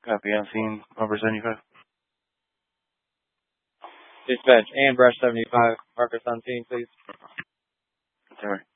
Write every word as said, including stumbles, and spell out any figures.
Copy on scene, over seventy-five. Dispatch, and brush seventy-five. Marcus on scene, please. Sorry.